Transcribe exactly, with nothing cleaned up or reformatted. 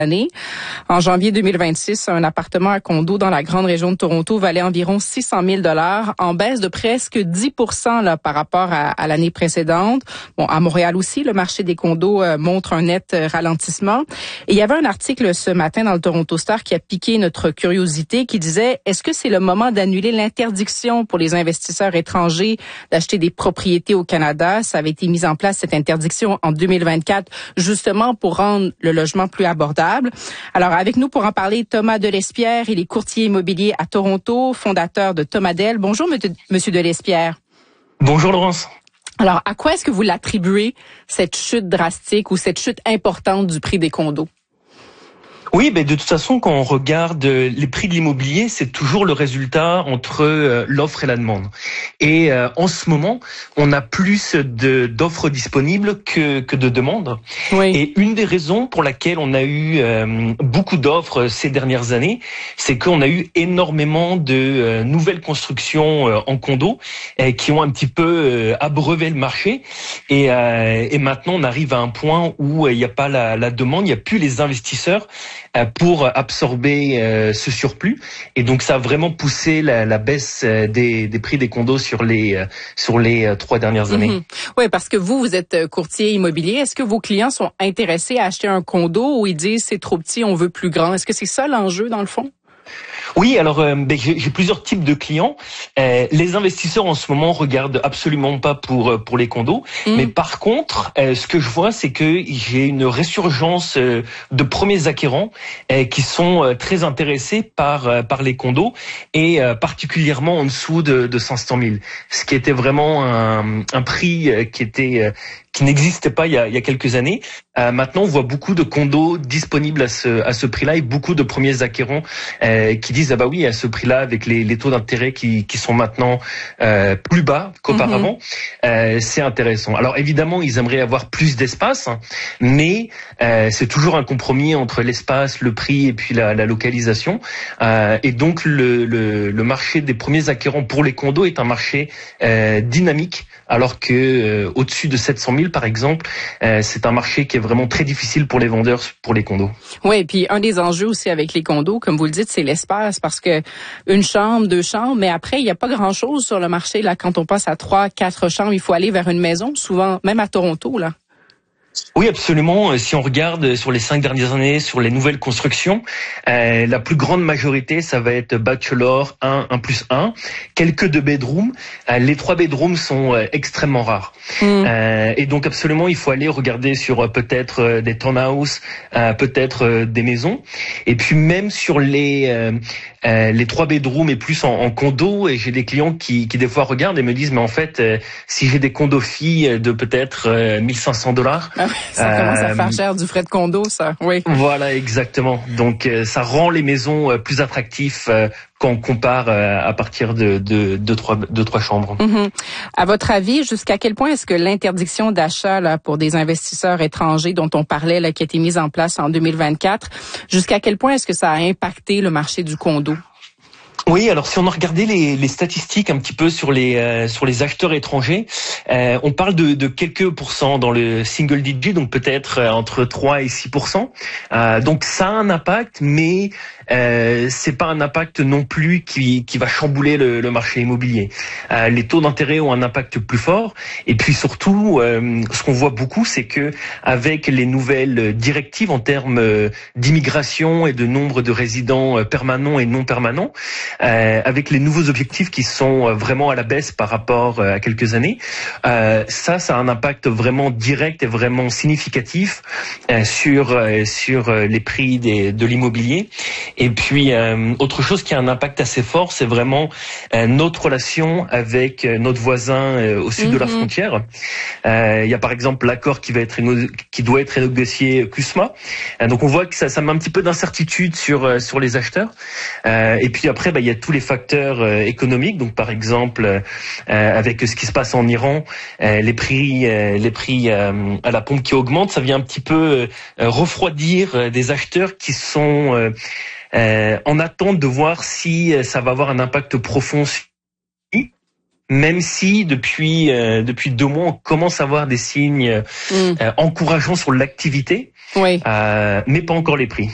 année. En janvier deux mille vingt-six, un appartement à condo dans la grande région de Toronto valait environ six cent mille dollars, en baisse de presque dix pour cent là, par rapport à, à l'année précédente. Bon, à Montréal aussi, le marché des condos euh, montre un net euh, ralentissement. Et il y avait un article ce matin dans le Toronto Star qui a piqué notre curiosité, qui disait « Est-ce que c'est le moment d'annuler l'interdiction pour les investisseurs étrangers d'acheter des propriétés au Canada? » Ça avait été mis en place, cette interdiction, en deux mille vingt-quatre, justement pour rendre le logement plus abordable. Alors, avec nous pour en parler, Thomas Delespierre, il est courtier immobilier à Toronto, fondateur de Thomadel. Bonjour, Monsieur Delespierre. Bonjour, Laurence. Alors, à quoi est-ce que vous l'attribuez, cette chute drastique ou cette chute importante du prix des condos? Oui, ben de toute façon, quand on regarde les prix de l'immobilier, c'est toujours le résultat entre euh, l'offre et la demande. Et euh, en ce moment, on a plus de d'offres disponibles que que de demandes. Oui. Et une des raisons pour laquelle on a eu euh, beaucoup d'offres ces dernières années, c'est qu'on a eu énormément de euh, nouvelles constructions euh, en condos euh, qui ont un petit peu euh, abreuvé le marché. Et, euh, et maintenant, on arrive à un point où il n'y a pas la, la demande, il n'y a plus les investisseurs pour absorber euh, ce surplus, et donc ça a vraiment poussé la, la baisse des, des prix des condos sur les euh, sur les euh, trois dernières années. Mm-hmm. Oui, parce que vous, vous êtes courtier immobilier. Est-ce que vos clients sont intéressés à acheter un condo ou ils disent c'est trop petit, on veut plus grand? Est-ce que c'est ça l'enjeu dans le fond? Oui, alors euh, ben, j'ai, j'ai plusieurs types de clients. Euh, les investisseurs en ce moment regardent absolument pas pour pour les condos, mmh. mais par contre, euh, ce que je vois, c'est que j'ai une résurgence euh, de premiers acquérants euh, qui sont euh, très intéressés par euh, par les condos, et euh, particulièrement en dessous de, de cinq cent mille, ce qui était vraiment un, un prix euh, qui était euh, qui n'existait pas il y a, il y a quelques années. Euh, maintenant, on voit beaucoup de condos disponibles à ce à ce prix-là, et beaucoup de premiers acquérants euh, qui disent ah bah oui, à ce prix-là, avec les, les taux d'intérêt qui qui sont maintenant euh, plus bas qu'auparavant, mm-hmm. euh, c'est intéressant. Alors évidemment, ils aimeraient avoir plus d'espace, hein, mais euh, c'est toujours un compromis entre l'espace, le prix et puis la, la localisation. Euh, et donc le, le le marché des premiers acquérants pour les condos est un marché euh, dynamique, alors que euh, au-dessus de sept cent mille par exemple, euh, c'est un marché qui est vraiment très difficile pour les vendeurs pour les condos. Oui, et puis un des enjeux aussi avec les condos, comme vous le dites, c'est l'espace, parce que une chambre, deux chambres, mais après il n'y a pas grand-chose sur le marché là. Quand on passe à trois, quatre chambres, il faut aller vers une maison, souvent même à Toronto là. Oui, absolument. Si on regarde sur les cinq dernières années, sur les nouvelles constructions, euh, la plus grande majorité, ça va être bachelor un, un plus un, quelques deux bedrooms. Euh, les trois bedrooms sont euh, extrêmement rares. Mmh. Euh, et donc absolument, il faut aller regarder sur euh, peut-être euh, des townhouses, euh, peut-être euh, des maisons. Et puis même sur les euh, euh, les trois bedrooms et plus en, en condo, et j'ai des clients qui, qui des fois regardent et me disent, mais en fait, euh, si j'ai des condos filles de peut-être euh, mille cinq cents dollars, Ah oui, ça commence à faire cher du frais de condo, ça. Oui. Voilà, exactement. Donc, euh, ça rend les maisons euh, plus attractives euh, quand on compare euh, à partir de de, de trois de trois chambres. Mm-hmm. À votre avis, jusqu'à quel point est-ce que l'interdiction d'achat là pour des investisseurs étrangers dont on parlait là, qui a été mise en place en deux mille vingt-quatre, jusqu'à quel point est-ce que ça a impacté le marché du condo? Oui, alors si on a regardé les, les statistiques un petit peu sur les euh, sur les acheteurs étrangers, euh, on parle de, de quelques pourcents dans le single digit, donc peut-être euh, entre trois et six pour cent. Euh, donc ça a un impact, mais euh, c'est pas un impact non plus qui qui va chambouler le, le marché immobilier. Euh, les taux d'intérêt ont un impact plus fort, et puis surtout, euh, ce qu'on voit beaucoup, c'est que avec les nouvelles directives en termes d'immigration et de nombre de résidents permanents et non permanents, Euh, avec les nouveaux objectifs qui sont vraiment à la baisse par rapport à quelques années, euh, ça, ça a un impact vraiment direct et vraiment significatif euh, sur euh, sur les prix des, de l'immobilier. Et puis euh, autre chose qui a un impact assez fort, c'est vraiment euh, notre relation avec notre voisin euh, au sud mm-hmm. de la frontière. Euh, il y a par exemple l'accord qui va être qui doit être négocié C U S M A. Euh, donc on voit que ça, ça met un petit peu d'incertitude sur sur les acheteurs. Euh, et puis après, bah, il y a tous les facteurs euh, économiques. Donc, par exemple, euh, avec ce qui se passe en Iran, euh, les prix, euh, les prix euh, à la pompe qui augmentent, ça vient un petit peu euh, refroidir euh, des acheteurs qui sont euh, euh, en attente de voir si euh, ça va avoir un impact profond sur lui. Même si depuis euh, depuis deux mois, on commence à voir des signes mm. euh, encourageants sur l'activité, oui. euh, mais pas encore les prix.